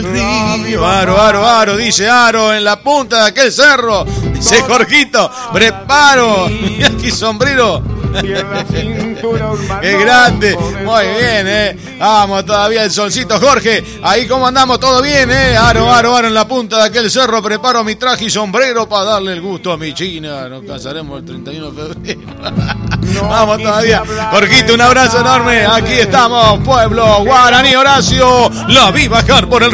río. Aro, dice Aro en la punta de aquel cerro. Dice Jorgito, preparo. Y aquí sombrero. ¡Qué grande! Muy bien, Vamos todavía el solcito, Jorge. Ahí cómo andamos, todo bien, Aro en la punta de aquel cerro. Preparo mi traje y sombrero para darle el gusto a mi China. Nos casaremos el 31 de febrero. Vamos todavía. Jorgito, un abrazo enorme. Aquí estamos, pueblo guaraní. Horacio, la vi bajar por el